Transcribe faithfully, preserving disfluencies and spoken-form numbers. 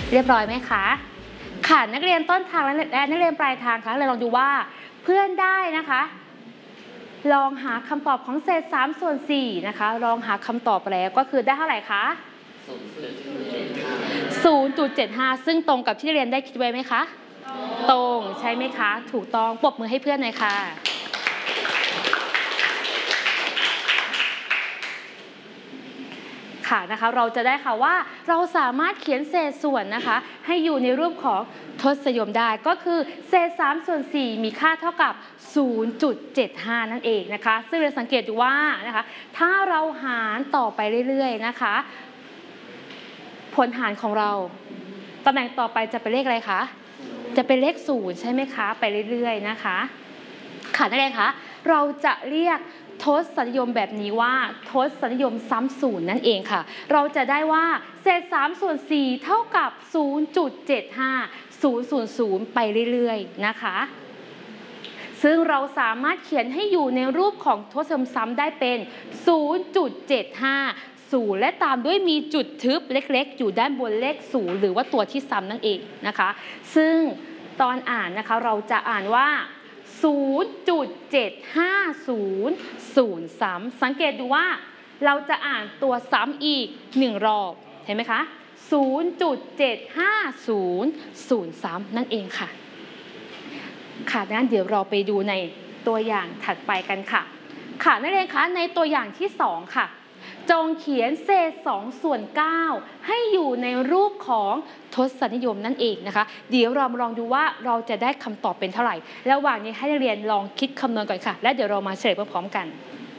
เรียบร้อยไหมคะค่ะนักเรียนต้นทางและนักเรียนปลายทางคะเลยลองดูว่าเพื่อนได้นะคะลองหาคำตอบของเศษสามส่วนสี่นะคะลองหาคำตอบแล้วก็คือได้เท่าไหร่คะ ศูนย์จุดเจ็ดห้า ซึ่งตรงกับที่เรียนได้คิดไว้ไหมคะตรงใช่ไหมคะถูกต้องปรบมือให้เพื่อนหน่อยค่ะค่ะนะคะเราจะได้ค่ะว่าเราสามารถเขียนเศษส่วนนะคะให้อยู่ในรูปของทศนิยมได้ก็คือเศษสามส่วนสี่มีค่าเท่ากับ ศูนย์จุดเจ็ดห้า นั่นเองนะคะซึ่งเราสังเกตดูว่านะคะถ้าเราหารต่อไปเรื่อยๆนะคะผลหารของเราตำแหน่งต่อไปจะเป็นเลขอะไรคะจะเป็นเลขศูนย์ใช่ไหมคะไปเรื่อยๆนะคะค่ะนั่นเองคะเราจะเรียกทศนิยมแบบนี้ว่าทศนิยมซ้ำศูนย์นั่นเองค่ะเราจะได้ว่าเศษสามส่วนสี่เท่ากับ ศูนย์จุดเจ็ดห้า ศูนย์ ศูนย์ ศูนย์ ไปเรื่อยๆนะคะซึ่งเราสามารถเขียนให้อยู่ในรูปของทศนิยมซ้ำได้เป็น ศูนย์จุดเจ็ดห้า ศูนย์และตามด้วยมีจุดทึบเล็กๆอยู่ด้านบนเลขศูนย์หรือว่าตัวที่ซ้ำนั่นเองนะคะซึ่งตอนอ่านนะคะเราจะอ่านว่า ศูนย์จุดเจ็ดห้าศูนย์ ศูนย์ซ้ำสังเกตดูว่าเราจะอ่านตัวซ้ำอีกหนึ่งรอบเห็นไหมคะ ศูนย์จุดเจ็ดห้าศูนย์ ศูนย์ซ้ำนั่นเองค่ะค่ะงั้นเดี๋ยวเราไปดูในตัวอย่างถัดไปกันค่ะค่ะนักเรียนคะในตัวอย่างที่สองค่ะจงเขียนเศษสองส่วนเก้าให้อยู่ในรูปของทศนิยมนั่นเองนะคะเดี๋ยวเรามาลองดูว่าเราจะได้คำตอบเป็นเท่าไหร่ระหว่างนี้ให้นักเรียนลองคิดคำนวณก่อนค่ะและเดี๋ยวเรามาเฉลยพร้อมๆกัน